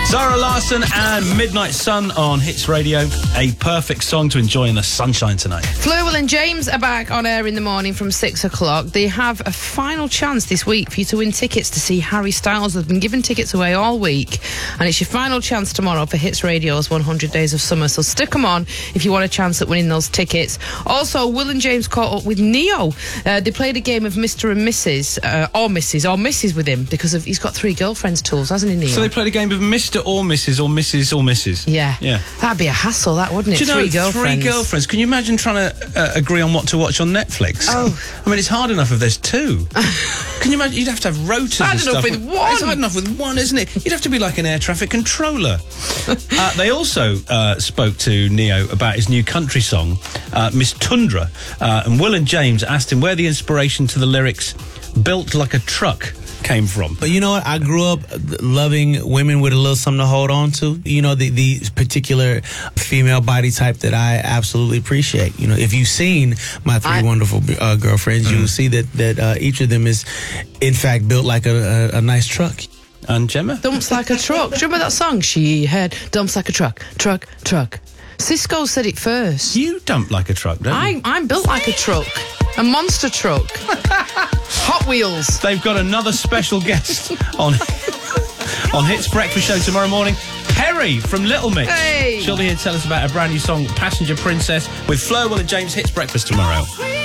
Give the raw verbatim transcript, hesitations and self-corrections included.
Zara Larsson and Midnight Sun on Hits Radio. A perfect song to enjoy in the sunshine tonight. Fleur, Will and James are back on air in the morning from six o'clock. They have a final chance this week for you to win tickets to see Harry Styles. They've been giving tickets away all week, and it's your final chance tomorrow for Hits Radio's one hundred Days of Summer. So stick them on if you want a chance at winning those tickets. Also, Will and James caught up with Neo. Uh, they played a game of Mister and Missus Uh, or Missus or Missus with him because of, he's got three girlfriends tools, hasn't he, Neo? So they played a game of Mister or Missus or Missus or Missus Yeah. Yeah. That'd be a hassle, that, wouldn't it? Do you know, three girlfriends. Three girlfriends. Can you imagine trying to uh, agree on what to watch on Netflix? Oh. I mean, it's hard enough if there's two. Can you imagine? You'd have to have rotors Hard and enough stuff. with one. It's hard enough with one, isn't it? You'd have to be like an air traffic controller. uh, they also uh, spoke to Neo about his new country song, uh, Miss Tundra. Uh, and Will and James asked him where the inspiration to the lyrics "built like a truck" came from. But you know what? I grew up loving women with a little something to hold on to. You know, the, the particular female body type that I absolutely appreciate. You know, if you've seen my three I, wonderful uh, girlfriends, mm. you will see that, that uh, each of them is, in fact, built like a, a, a nice truck. And Gemma? Dumps like a truck. Do you remember that song? She had dumps like a truck, truck, truck. Cisco said it first. You dump like a truck, don't I, you? I'm built like a truck. A monster truck. Hot Wheels. They've got another special guest on on Hits Breakfast Show tomorrow morning. Perry from Little Mix. Hey. She'll be here to tell us about a brand new song, Passenger Princess, with Fleur, Will and James. Hits Breakfast tomorrow.